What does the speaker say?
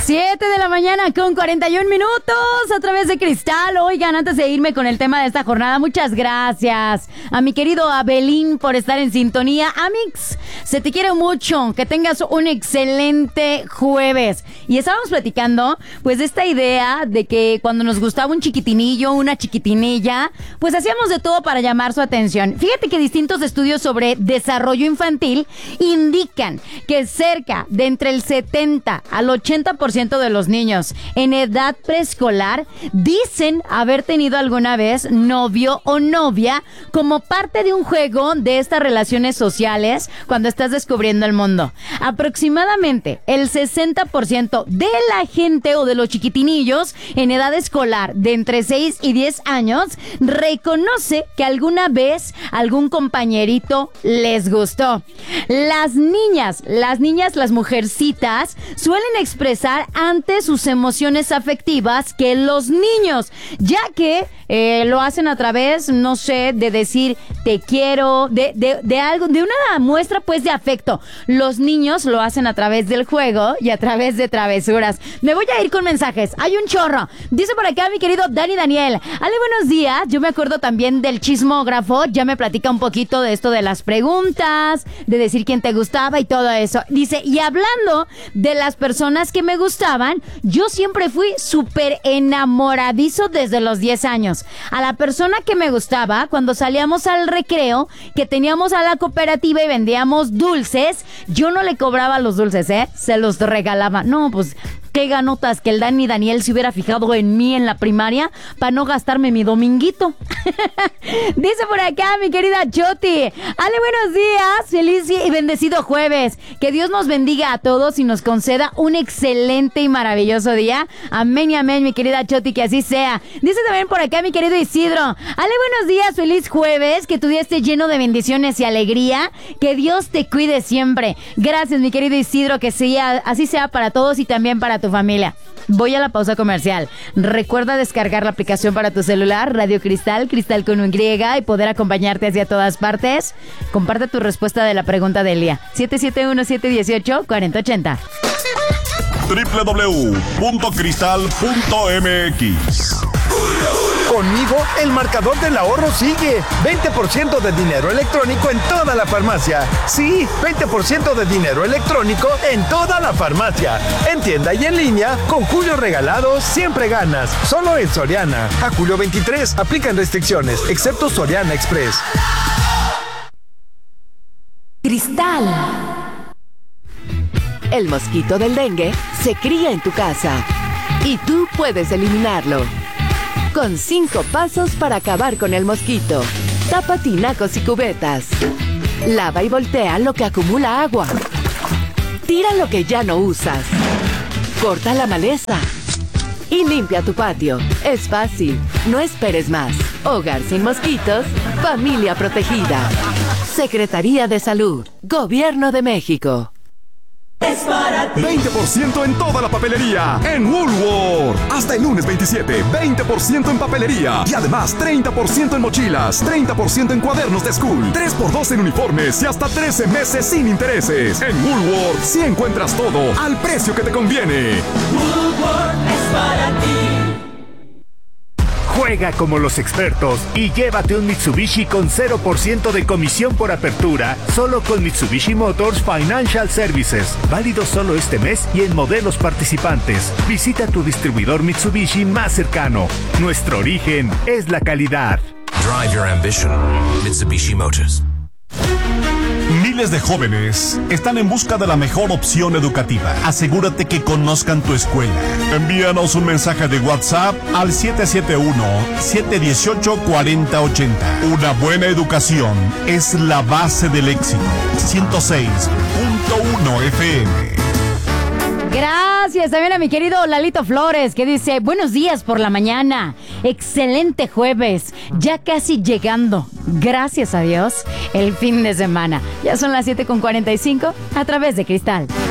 7 de la mañana con 41 minutos a través de Cristal. Oigan, antes de irme con el tema de esta jornada, muchas gracias a mi querido Abelín por estar en sintonía. Amix, se te quiere mucho, que tengas un excelente jueves. Y estábamos platicando, pues, de esta idea de que cuando nos gustaba un chiquitinillo, una chiquitinilla, pues hacíamos de todo para llamar su atención. Fíjate que distintos estudios sobre desarrollo infantil indican que cerca de entre el 70 al 80% de los niños en edad preescolar dicen haber tenido alguna vez novio o novia como parte de un juego de estas relaciones sociales cuando estás descubriendo el mundo. Aproximadamente el 60% de la gente o de los chiquitinillos en edad escolar de entre 6 y 10 años reconoce que alguna vez algún compañerito les gustó. Las niñas, las mujercitas suelen expresar antes sus emociones afectivas que los niños, ya que lo hacen a través, no sé, de decir te quiero, de algo, de una muestra pues de afecto. Los niños lo hacen a través del juego y a través de travesuras. Me voy a ir con mensajes, hay un chorro. Dice por acá mi querido Dani Daniel: Ale, buenos días. Yo me acuerdo también del chismógrafo, ya me platica un poquito de esto de las preguntas, de decir quién te gustaba y todo eso. Dice, y hablando de las personas que me gustaban, yo siempre fui súper enamoradizo desde los 10 años. A la persona que me gustaba, cuando salíamos al recreo, que teníamos a la cooperativa y vendíamos dulces, yo no le cobraba los dulces, se los regalaba. No, pues qué ganotas que el Dani Daniel se hubiera fijado en mí en la primaria para no gastarme mi dominguito. Dice por acá mi querida Choti: Ale, buenos días, feliz y bendecido jueves. Que Dios nos bendiga a todos y nos conceda un excelente y maravilloso día. Amén y amén, mi querida Choti, que así sea. Dice también por acá mi querido Isidro: Ale, buenos días, feliz jueves, que tu día esté lleno de bendiciones y alegría. Que Dios te cuide siempre. Gracias, mi querido Isidro, que sea, así sea para todos y también para tu familia. Voy a la pausa comercial. Recuerda descargar la aplicación para tu celular, Radio Cristal, Cristal con un Y, y poder acompañarte hacia todas partes. Comparte tu respuesta de la pregunta del día. 771-718-4080. www.cristal.mx. Conmigo, el marcador del ahorro sigue. 20% de dinero electrónico en toda la farmacia. Sí, 20% de dinero electrónico en toda la farmacia. En tienda y en línea, con Julio Regalado siempre ganas. Solo en Soriana. A julio 23, aplican restricciones, excepto Soriana Express. Cristal. El mosquito del dengue se cría en tu casa y tú puedes eliminarlo. Con 5 pasos para acabar con el mosquito. Tapa tinacos y cubetas. Lava y voltea lo que acumula agua. Tira lo que ya no usas. Corta la maleza. Y limpia tu patio. Es fácil. No esperes más. Hogar sin mosquitos. Familia protegida. Secretaría de Salud. Gobierno de México. Es para ti. 20% en toda la papelería en Woolworth. Hasta el lunes 27, 20% en papelería. Y además 30% en mochilas, 30% en cuadernos de school, 3x2 en uniformes y hasta 13 meses sin intereses. En Woolworth sí encuentras todo al precio que te conviene. Woolworth es para ti. Juega como los expertos y llévate un Mitsubishi con 0% de comisión por apertura, solo con Mitsubishi Motors Financial Services. Válido solo este mes y en modelos participantes. Visita tu distribuidor Mitsubishi más cercano. Nuestro origen es la calidad. Drive your ambition. Mitsubishi Motors. Miles de jóvenes están en busca de la mejor opción educativa. Asegúrate que conozcan tu escuela. Envíanos un mensaje de WhatsApp al 771-718-4080. Una buena educación es la base del éxito. 106.1 FM. Gracias también a mi querido Lalito Flores, que dice: buenos días por la mañana, excelente jueves, ya casi llegando, gracias a Dios, el fin de semana. Ya son las 7:45 a través de Cristal.